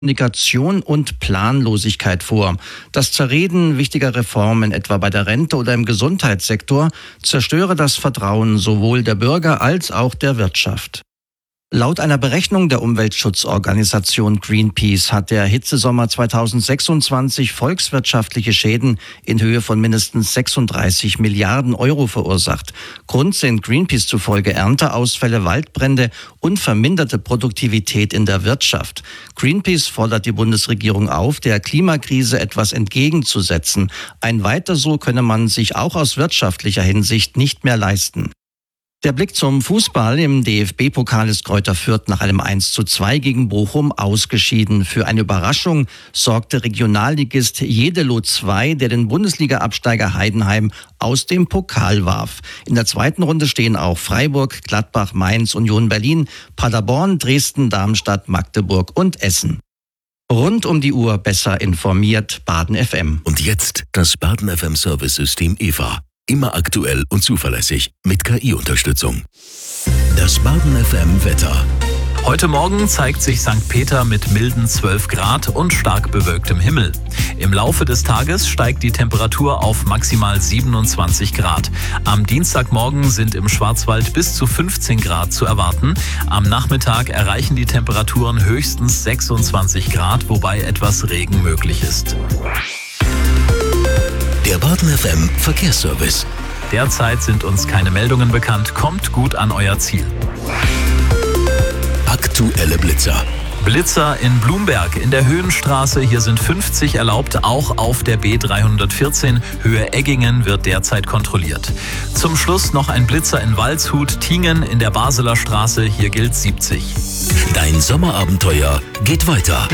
Kommunikation und Planlosigkeit vor. Das Zerreden wichtiger Reformen, etwa bei der Rente oder im Gesundheitssektor, zerstöre das Vertrauen sowohl der Bürger als auch der Wirtschaft. Laut einer Berechnung der Umweltschutzorganisation Greenpeace hat der Hitzesommer 2026 volkswirtschaftliche Schäden in Höhe von mindestens 36 Milliarden Euro verursacht. Grund sind Greenpeace zufolge Ernteausfälle, Waldbrände und verminderte Produktivität in der Wirtschaft. Greenpeace fordert die Bundesregierung auf, der Klimakrise etwas entgegenzusetzen. Ein Weiter so könne man sich auch aus wirtschaftlicher Hinsicht nicht mehr leisten. Der Blick zum Fußball. Im DFB-Pokal ist Greuther Fürth nach einem 1:2 gegen Bochum ausgeschieden. Für eine Überraschung sorgte Regionalligist Jedelo 2, der den Bundesliga-Absteiger Heidenheim aus dem Pokal warf. In der zweiten Runde stehen auch Freiburg, Gladbach, Mainz, Union Berlin, Paderborn, Dresden, Darmstadt, Magdeburg und Essen. Rund um die Uhr besser informiert, Baden FM. Und jetzt das Baden FM Service-System EVA. Immer aktuell und zuverlässig mit KI-Unterstützung. Das Baden FM Wetter. Heute Morgen zeigt sich St. Peter mit milden 12 Grad und stark bewölktem Himmel. Im Laufe des Tages steigt die Temperatur auf maximal 27 Grad. Am Dienstagmorgen sind im Schwarzwald bis zu 15 Grad zu erwarten. Am Nachmittag erreichen die Temperaturen höchstens 26 Grad, wobei etwas Regen möglich ist. Der Baden FM Verkehrsservice. Derzeit sind uns keine Meldungen bekannt. Kommt gut an euer Ziel. Aktuelle Blitzer. Blitzer in Blumberg in der Höhenstraße. Hier sind 50 erlaubt. Auch auf der B314 Höhe Eggingen wird derzeit kontrolliert. Zum Schluss noch ein Blitzer in Waldshut-Tiengen in der Basler Straße. Hier gilt 70. Dein Sommerabenteuer geht weiter.